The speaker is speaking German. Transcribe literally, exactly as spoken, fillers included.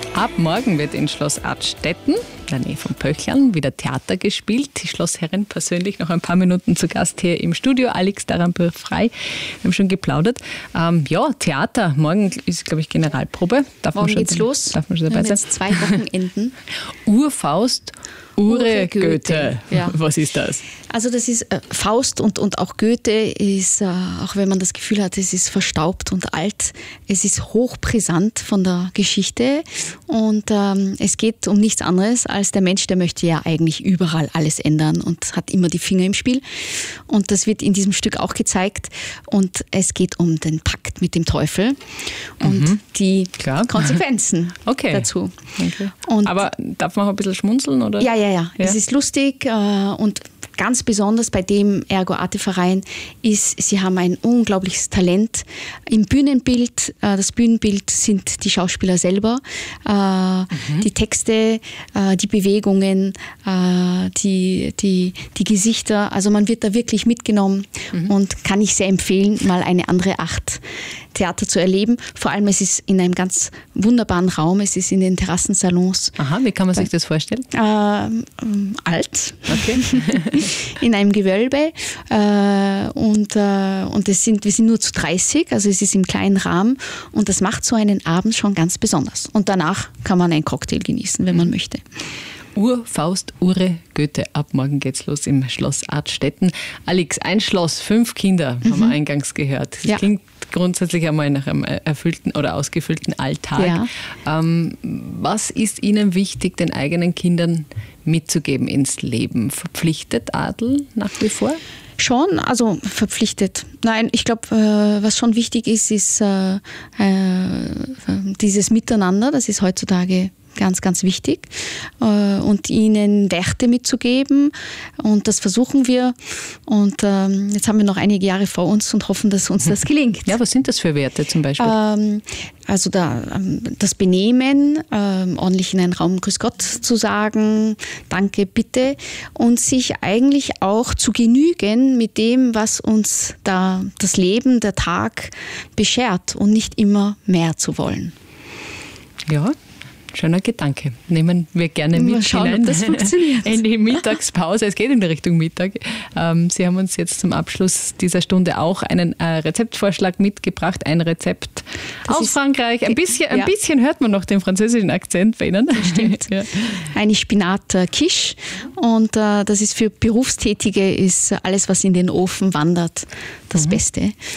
Ab morgen wird in Schloss Artstetten, in der Nähe von Pöchlern, wieder Theater gespielt. Die Schlossherrin persönlich noch ein paar Minuten zu Gast hier im Studio. Alex Darambur-Frei, wir haben schon geplaudert. Ähm, ja, Theater. Morgen ist, glaube ich, Generalprobe. Darf morgen man schon, geht's los. Darf man schon dabei wir haben sein? jetzt zwei Wochenenden. Urfaust, Ure, Ure Goethe. Goethe. Ja. Was ist das? Also das ist äh, Faust und, und auch Goethe ist, äh, auch wenn man das Gefühl hat, es ist verstaubt und alt, es ist hochbrisant von der Geschichte und ähm, es geht um nichts anderes als der Mensch, der möchte ja eigentlich überall alles ändern und hat immer die Finger im Spiel und das wird in diesem Stück auch gezeigt und es geht um den Pakt mit dem Teufel und mhm. die Klar. Konsequenzen okay. dazu. Okay. Und aber darf man auch ein bisschen schmunzeln? Oder? Ja, ja, ja, ja. Ja. Es ist lustig äh, und ganz besonders bei dem Ergo Arte Verein ist, sie haben ein unglaubliches Talent im Bühnenbild. Äh, das Bühnenbild sind die Schauspieler selber, äh, mhm. die Texte, äh, die Bewegungen, äh, die, die, die Gesichter. Also man wird da wirklich mitgenommen mhm. und kann ich sehr empfehlen, mal eine andere Art Theater zu erleben. Vor allem, es ist in einem ganz wunderbaren Raum, es ist in den Terrassensalons. Aha, wie kann man sich das vorstellen? Äh, ähm, alt. Okay. In einem Gewölbe äh, und, äh, und es sind, wir sind nur zu dreißig, also es ist im kleinen Rahmen und das macht so einen Abend schon ganz besonders. Und danach kann man einen Cocktail genießen, wenn man möchte. Ur, Faust, Ure, Goethe. Ab morgen geht's los im Schloss Artstetten. Alex, ein Schloss, fünf Kinder, mhm. haben wir eingangs gehört. Das ja. klingt grundsätzlich einmal nach einem erfüllten oder ausgefüllten Alltag. Ja. Ähm, was ist Ihnen wichtig, den eigenen Kindern mitzugeben ins Leben? Verpflichtet Adel nach wie vor? Schon, also verpflichtet. Nein, ich glaube, äh, was schon wichtig ist, ist äh, äh, dieses Miteinander. Das ist heutzutage ganz, ganz wichtig äh, und ihnen Werte mitzugeben und das versuchen wir und ähm, jetzt haben wir noch einige Jahre vor uns und hoffen, dass uns das gelingt. Ja, was sind das für Werte zum Beispiel? Ähm, also da, ähm, das Benehmen, ähm, ordentlich in einen Raum Grüß Gott zu sagen, danke, bitte und sich eigentlich auch zu genügen mit dem, was uns da das Leben, der Tag beschert und nicht immer mehr zu wollen. Ja. Schöner Gedanke. Nehmen wir gerne mit Mal schauen, hinein ob das funktioniert. In die Mittagspause. Es geht in die Richtung Mittag. Sie haben uns jetzt zum Abschluss dieser Stunde auch einen Rezeptvorschlag mitgebracht. Ein Rezept das aus Frankreich. Ein bisschen, ein ja. bisschen hört man noch den französischen Akzent bei Ihnen. Das stimmt. Ja. Eine Spinat-Quiche. Und äh, das ist für Berufstätige ist alles, was in den Ofen wandert, das mhm. Beste.